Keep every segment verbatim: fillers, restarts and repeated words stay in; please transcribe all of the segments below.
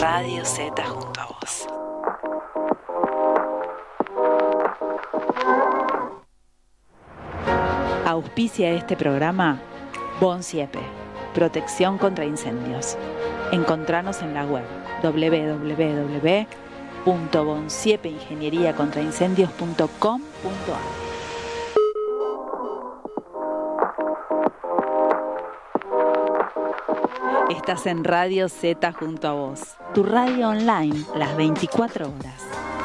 Radio Z junto a vos. Auspicia este programa Bonsiepe, protección contra incendios. Encontranos en la web doble u doble u doble u punto bonsiepe ingeniería contra incendios punto com punto a r. Estás en Radio Z junto a vos, tu radio online, las veinticuatro horas.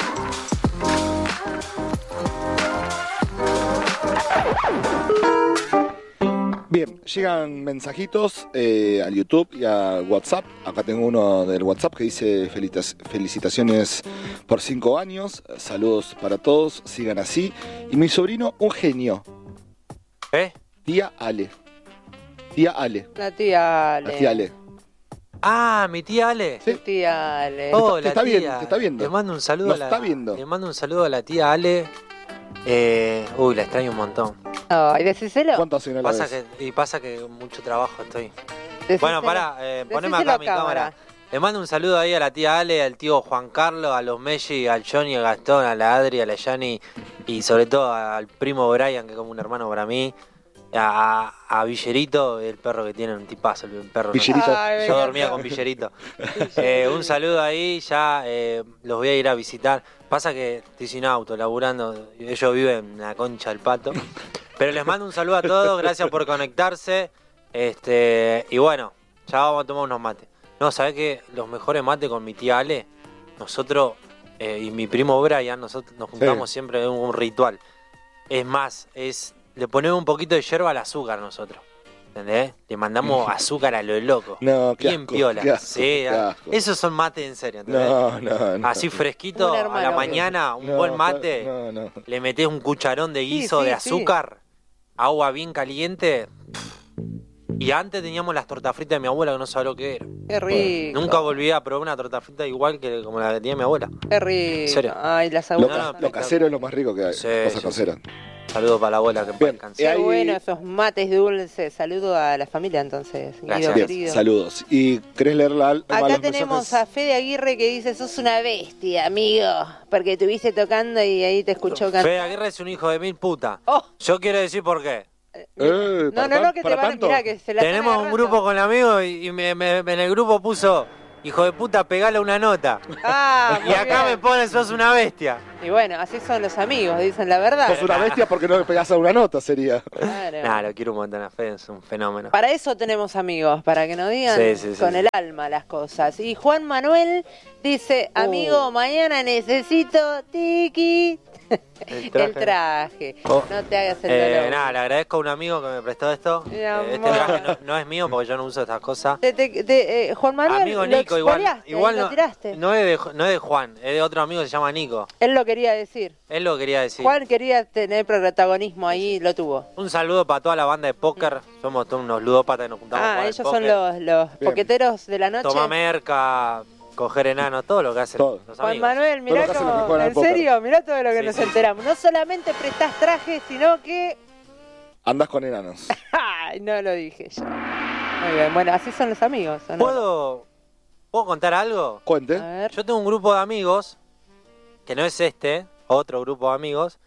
Bien, llegan mensajitos eh, al YouTube y a WhatsApp. Acá tengo uno del WhatsApp que dice felitas, felicitaciones por cinco años, saludos para todos, sigan así. Y mi sobrino, un genio. ¿Eh? Tía Ale. Tía Ale. La tía Ale. La tía Ale. Ah, mi tía Ale. Sí. La tía Ale. Oh, Te la está tía. viendo, te está viendo. Le mando un saludo Nos a la, está viendo. Le mando un saludo a la tía Ale. Eh, uy, la extraño un montón. Ay, decíselo. ¿Cuánto hace que no la Pasa ves? que, y pasa que mucho trabajo estoy. Decíselo. Bueno, pará, eh, poneme Decíselo acá mi a cámara. Le mando un saludo ahí a la tía Ale, al tío Juan Carlos, a los Messi, al Johnny, al Gastón, a la Adri, a la Yani y sobre todo al primo Brian, que es como un hermano para mí. A, a Villerito, el perro que tiene un tipazo, el perro. Villerito. No, Ay, me yo encanta. dormía con Villerito. Eh, un saludo ahí, ya eh, los voy a ir a visitar. Pasa que estoy sin auto, laburando. Ellos viven en la concha del pato. Pero les mando un saludo a todos, gracias por conectarse. Este, y bueno, ya vamos a tomar unos mates. No, ¿sabés qué? Los mejores mates con mi tía Ale, nosotros eh, y mi primo Brian, nosotros nos juntamos Sí. siempre en un ritual. Es más, es le ponemos un poquito de yerba al azúcar nosotros. ¿Entendés? Le mandamos azúcar a lo loco. No, qué Bien asco, piola. qué asco, sí, qué asco. esos son mates en serio, ¿entendés? No, no, no. Así fresquito, Un a hermano. la mañana, un No, buen mate, No, no. le metés un cucharón de guiso sí, de sí. azúcar, agua bien caliente. Y antes teníamos las tortas fritas de mi abuela, que no sabía lo que era. Qué rico. Nunca volví a probar una torta frita igual que como la que tenía mi abuela. Qué rico. En serio. Ay, las Lo, abuelas. No, no, lo pero- casero es lo más rico que hay. Sí, Cosas sí, caseras. Saludos para la abuela, que en paz Bien, descanse. y Qué ahí- bueno esos mates dulces. Saludo a la familia entonces. Guido, Gracias. Bien, querido. saludos. ¿Y querés leer la, Acá los tenemos mensajes? a Fede Aguirre que dice, sos una bestia, amigo, porque estuviste tocando y ahí te escuchó cantar. Fede Aguirre es un hijo de mil puta. Oh, Yo quiero decir por qué. Eh, no, ¿para no, no, tan- que te para van a tanto? mirar, que se la están Tenemos un agarrando. grupo con amigos y, y me- me- en el grupo puso, hijo de puta, pegale una nota. Ah, Y muy acá me bien. ponen, sos una bestia. Y bueno, así son los amigos, dicen la verdad. Sos una bestia porque no le pegás a una nota, sería. Claro. Nah, lo quiero un montón a Fede, es un fenómeno. Para eso tenemos amigos, para que nos digan Sí, sí, sí, con sí. el alma las cosas. Y Juan Manuel dice, Uh. amigo, mañana necesito tiki El el traje. Oh. No te hagas el Eh, dolor. nada, le agradezco a un amigo que me prestó esto. Mi Eh, este amor. traje no, no es mío porque yo no uso estas cosas. Te- te- te- eh, Juan Manuel, Amigo lo Nico, igual, expoliaste, igual ahí lo no, tiraste. no, es de, no es de Juan, es de otro amigo que se llama Nico. Él lo quería decir. Él lo quería decir. Juan quería tener protagonismo ahí, lo tuvo. Un saludo para toda la banda de póker. Somos todos unos ludópatas que nos juntamos a Ah, jugar al ellos son póker. los, los Bien. poqueteros de la noche. Tomar merca, coger enano, todo lo que hacen Todo. los Juan amigos. Manuel, mirá Todo lo que hacen los que cómo, juegan al en póker. serio, mirá todo lo que Sí, nos sí. enteramos. No solamente prestás trajes, sino que... Andás con enanos. Ay, no lo dije yo. Muy bien, bueno, así son los amigos, ¿o no? ¿Puedo, ¿Puedo contar algo? Cuente. A ver. Yo tengo un grupo de amigos, que no es este, otro grupo de amigos,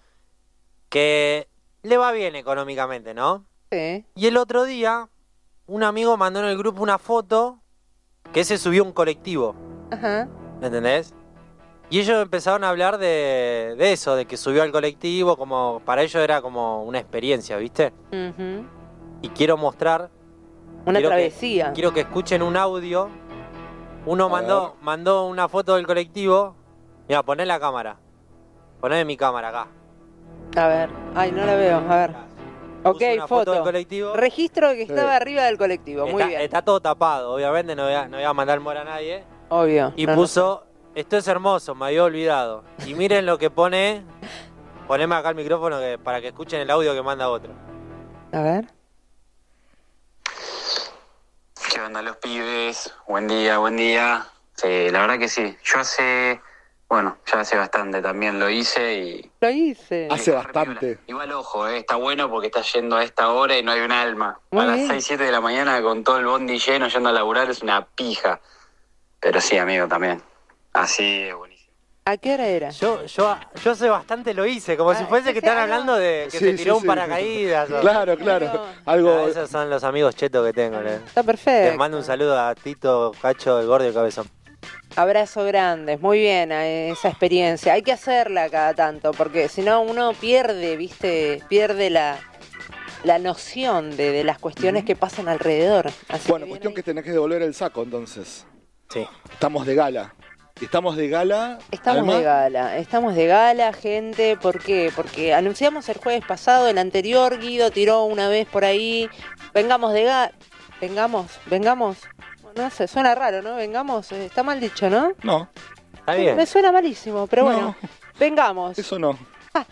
que le va bien económicamente, ¿no? Sí. Y el otro día, un amigo mandó en el grupo una foto que se subió a un colectivo, Ajá. ¿me entendés? Y ellos empezaron a hablar de, de eso, de que subió al colectivo, como para ellos era como una experiencia, ¿viste? Ujú. Y quiero mostrar, Una Quiero que- travesía. quiero que escuchen un audio. Uno A mandó, mandó una foto del colectivo. Mira, poné la cámara. Poné mi cámara acá. A ver. Ay, no la veo. A ver. Ok, Puse una foto del foto. colectivo. Registro que estaba Sí. arriba del colectivo. Muy Está, bien. está todo tapado, obviamente no voy a, no voy a mandar mora a nadie. Obvio. Y No, no puso, esto es hermoso, me había olvidado. Y miren lo que pone. Poneme acá el micrófono que, para que escuchen el audio que manda otro. sé. A ver. ¿Qué onda los pibes? Buen día, buen día. Sí, la verdad que sí. Yo hace, bueno, ya hace bastante también lo hice y... Lo hice. Hace y- bastante. Igual ojo, eh, está bueno porque está yendo a esta hora y no hay un alma. Muy a las bien. seis, siete de la mañana con todo el bondi lleno yendo a laburar es una pija. pero sí, amigo, también. Así es buenísimo. ¿A qué hora era? Yo, yo, yo hace bastante lo hice, como Ah, si fuese sí, que sí, están ah, hablando de que Sí, se tiró sí, un sí. paracaídas. o- Claro, claro. No. Algo. Ah, esos son los amigos chetos que tengo. ¿eh? Está perfecto. Les mando un saludo a Tito, Cacho, el gordo y el cabezón. Abrazo grande, muy bien eh, esa experiencia. Hay que hacerla cada tanto, porque si no uno pierde, viste, pierde la, la noción de, de las cuestiones que pasan alrededor. Así Bueno, que cuestión que viene tenés que devolver el saco entonces. Sí. Estamos de gala. Estamos de gala. ahí. Estamos Alma. de gala, estamos de gala, gente. ¿Por qué? Porque anunciamos el jueves pasado, el anterior, Guido tiró una vez por ahí. Vengamos de gala. Vengamos, vengamos. No sé, suena raro, ¿no? Vengamos, eh, está mal dicho, ¿no? No, Está bien. Me suena malísimo, pero No. bueno, vengamos. eso no.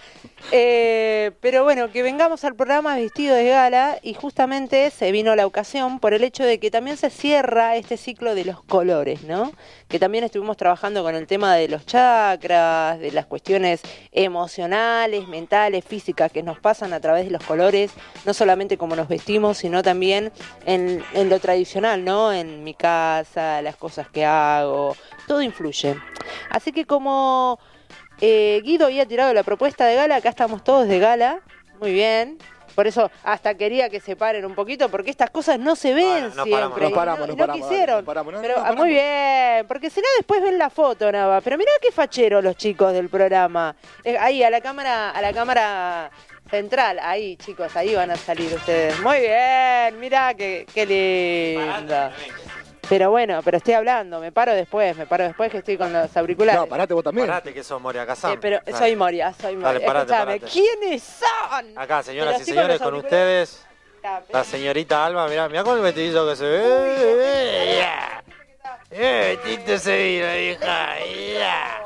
Eh, pero bueno, que vengamos al programa vestido de gala y justamente se vino la ocasión por el hecho de que también se cierra este ciclo de los colores, ¿no? Que también estuvimos trabajando con el tema de los chakras, de las cuestiones emocionales, mentales, físicas que nos pasan a través de los colores, no solamente como nos vestimos, sino también en, en lo tradicional, ¿no? En mi casa, las cosas que hago, todo influye. Así que como... Eh, Guido había tirado la propuesta de gala, acá estamos todos de gala, muy bien. Por eso hasta quería que se paren un poquito, porque estas cosas no se ven Bueno, no siempre. paramos, no y paramos, y no no paramos, quisieron. no paramos, no, pero no ah, paramos. muy bien, porque si no después ven la foto, Nava. Pero mirá qué fachero los chicos del programa. Eh, ahí, a la cámara, a la cámara central, ahí chicos, ahí van a salir ustedes. Muy bien, mirá qué, qué lindo. Pero bueno, pero estoy hablando, me paro después, me paro después que estoy con los auriculares. No, parate vos también. Parate que sos Moria Kazan. Eh, pero Dale. soy Moria, soy Moria. Dale, parate, Escúchame, parate. ¿quiénes son? Acá, señoras Pero y estoy con señores, los con auriculares. ustedes, Ya, pero- la señorita Alma. Mirá, mirá con el vestidillo que se ve. Yeah. Eh, Tito se vino, hija. Yeah.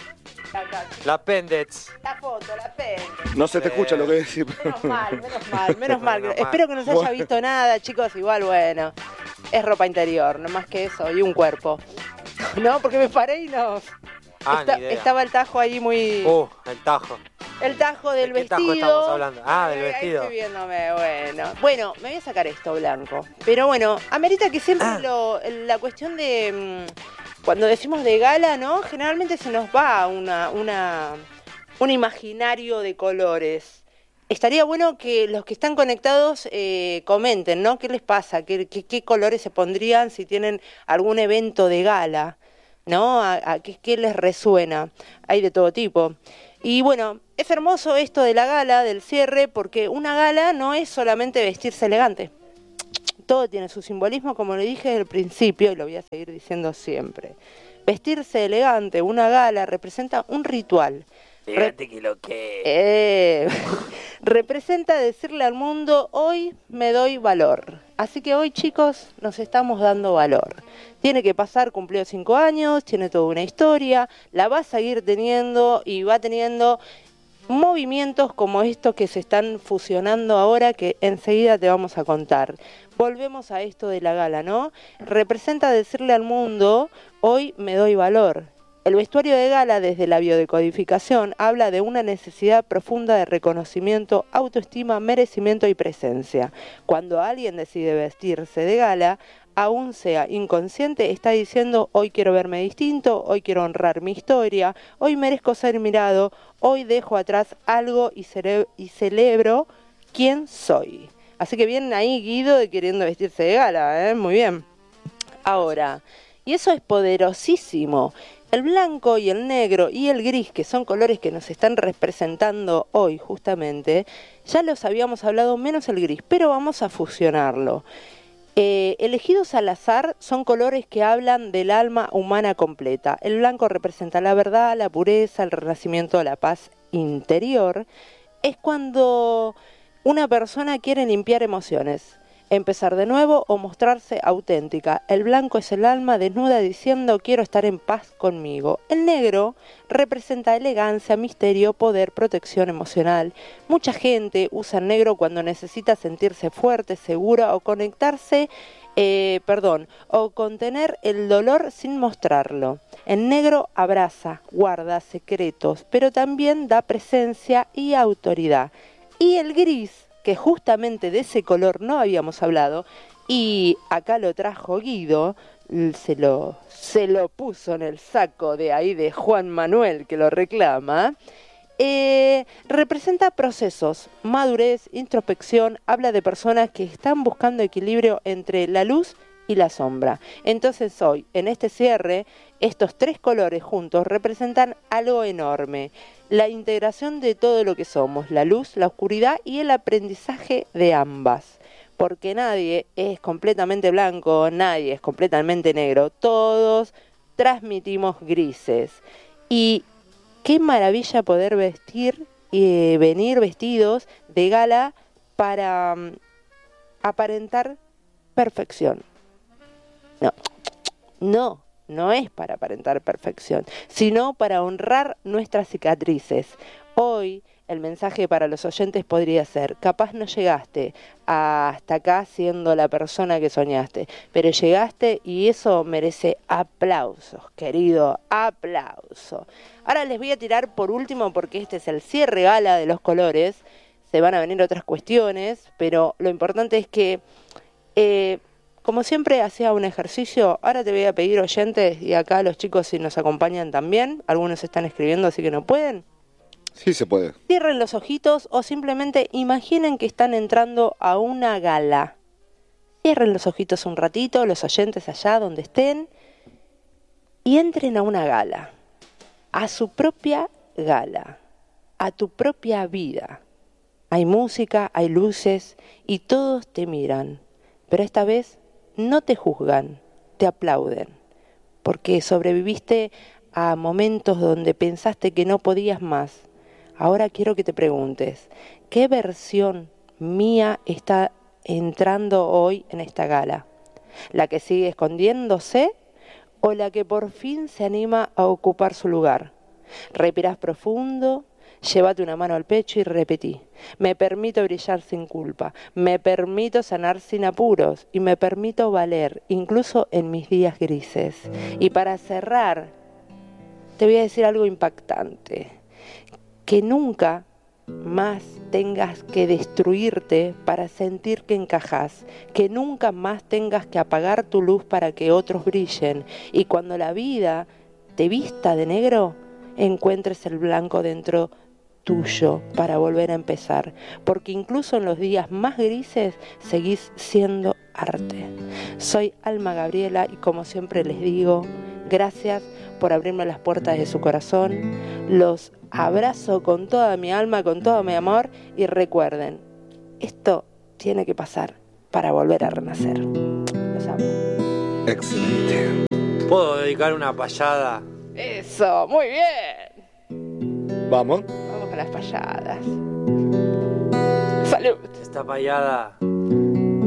Acá, La Pendets. la foto, la pena. No se te escucha lo que decís. Menos mal, menos mal, menos mal. Menos mal. Espero que no se haya visto nada, chicos. Igual, bueno, es ropa interior, no más que eso, y un cuerpo. No, porque me paré y no. Ah, Está- ni idea. estaba el tajo ahí muy... Uh, el tajo. El tajo del ¿De qué tajo vestido. estamos hablando? Ah, del Ahí- vestido. Ahí estoy viéndome, bueno. Bueno, me voy a sacar esto blanco. Pero bueno, amerita que siempre Ah. lo, la cuestión de... mm, cuando decimos de gala, ¿no? Generalmente se nos va una, una, un imaginario de colores. Estaría bueno que los que están conectados eh, comenten, ¿no? ¿Qué les pasa? ¿Qué, qué, qué colores se pondrían si tienen algún evento de gala? ¿No? ¿A, a qué, qué les resuena? Hay de todo tipo. Y bueno, es hermoso esto de la gala, del cierre, porque una gala no es solamente vestirse elegante. Todo tiene su simbolismo, como le dije desde el principio, y lo voy a seguir diciendo siempre. Vestirse elegante, una gala, representa un ritual. Fíjate que lo que... Eh, representa decirle al mundo, hoy me doy valor. Así que hoy, chicos, nos estamos dando valor. Tiene que pasar, cumplió cinco años, tiene toda una historia, la va a seguir teniendo y va teniendo movimientos como estos que se están fusionando ahora, que enseguida te vamos a contar. Volvemos a esto de la gala, ¿no? Representa decirle al mundo, hoy me doy valor. El vestuario de gala, desde la biodecodificación, habla de una necesidad profunda de reconocimiento, autoestima, merecimiento y presencia. Cuando alguien decide vestirse de gala, aún sea inconsciente, está diciendo, hoy quiero verme distinto, hoy quiero honrar mi historia, hoy merezco ser mirado, hoy dejo atrás algo y, cere- y celebro quién soy. Así que vienen ahí Guido de queriendo vestirse de gala, ¿eh? Muy bien. Ahora, y eso es poderosísimo. El blanco y el negro y el gris, que son colores que nos están representando hoy justamente, ya los habíamos hablado, menos el gris, pero vamos a fusionarlo. Eh, elegidos al azar son colores que hablan del alma humana completa. El blanco representa la verdad, la pureza, el renacimiento, la paz interior. Es cuando una persona quiere limpiar emociones, empezar de nuevo o mostrarse auténtica. El blanco es el alma desnuda diciendo quiero estar en paz conmigo. El negro representa elegancia, misterio, poder, protección emocional. Mucha gente usa el negro cuando necesita sentirse fuerte, segura o conectarse, eh, perdón, o contener el dolor sin mostrarlo. El negro abraza, guarda secretos, pero también da presencia y autoridad. Y el gris, que justamente de ese color no habíamos hablado, y acá lo trajo Guido, se lo, se lo puso en el saco de ahí de Juan Manuel que lo reclama. Eh, representa procesos, madurez, introspección, habla de personas que están buscando equilibrio entre la luz y la sombra. Entonces hoy, en este cierre, estos tres colores juntos representan algo enorme, la integración de todo lo que somos, la luz, la oscuridad y el aprendizaje de ambas. Porque nadie es completamente blanco, nadie es completamente negro, todos transmitimos grises. Y qué maravilla poder vestir y venir vestidos de gala para um, aparentar perfección. No, no, no es para aparentar perfección, sino para honrar nuestras cicatrices. Hoy el mensaje para los oyentes podría ser: capaz no llegaste hasta acá siendo la persona que soñaste, pero llegaste y eso merece aplausos, querido, aplauso. Ahora les voy a tirar por último, porque este es el cierre gala de los colores, se van a venir otras cuestiones, pero lo importante es que, eh, como siempre hacía un ejercicio, ahora te voy a pedir oyentes, y acá los chicos si nos acompañan también, algunos están escribiendo así que no pueden. Sí, se puede. Cierren los ojitos o simplemente imaginen que están entrando a una gala. Cierren los ojitos un ratito, los oyentes allá donde estén, y entren a una gala, a su propia gala, a tu propia vida. Hay música, hay luces y todos te miran, pero esta vez no te juzgan, te aplauden, porque sobreviviste a momentos donde pensaste que no podías más. Ahora quiero que te preguntes, ¿qué versión mía está entrando hoy en esta gala? ¿La que sigue escondiéndose o la que por fin se anima a ocupar su lugar? Respirás profundo, llévate una mano al pecho y repetí: me permito brillar sin culpa, me permito sanar sin apuros y me permito valer, incluso en mis días grises. Y para cerrar, te voy a decir algo impactante. Que nunca más tengas que destruirte para sentir que encajas, que nunca más tengas que apagar tu luz para que otros brillen, y cuando la vida te vista de negro, encuentres el blanco dentro tuyo para volver a empezar, porque incluso en los días más grises seguís siendo arte. Soy Alma Gabriela y como siempre les digo, gracias por abrirme las puertas de su corazón. Los abrazo con toda mi alma, con todo mi amor, y recuerden, esto tiene que pasar para volver a renacer. Los amo. Excelente. ¿Puedo dedicar una payada? Eso, muy bien. Vamos. Vamos con las payadas. Salud. Esta payada